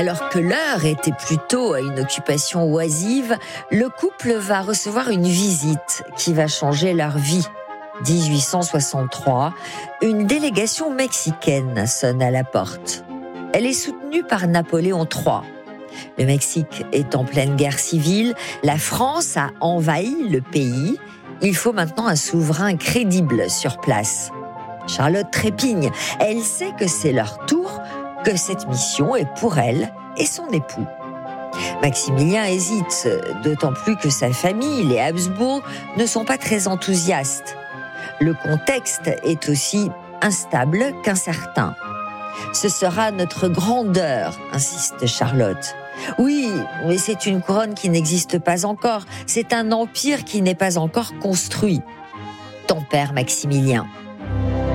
Alors que l'heure était plutôt à une occupation oisive, le couple va recevoir une visite qui va changer leur vie. 1863, une délégation mexicaine sonne à la porte. Elle est soutenue par Napoléon III. Le Mexique est en pleine guerre civile, la France a envahi le pays. Il faut maintenant un souverain crédible sur place. Charlotte trépigne, elle sait que c'est leur tour, que cette mission est pour elle et son époux. Maximilien hésite, d'autant plus que sa famille, les Habsbourg, ne sont pas très enthousiastes. Le contexte est aussi instable qu'incertain. Ce sera notre grandeur, insiste Charlotte. Oui, mais c'est une couronne qui n'existe pas encore. C'est un empire qui n'est pas encore construit. Ton père Maximilien.